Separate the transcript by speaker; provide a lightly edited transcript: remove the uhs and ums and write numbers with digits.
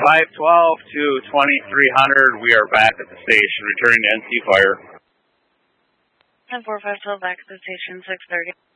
Speaker 1: 512 to 2300, we are back at the station, returning to NC Fire.
Speaker 2: 10-4-512 back at the station, 630.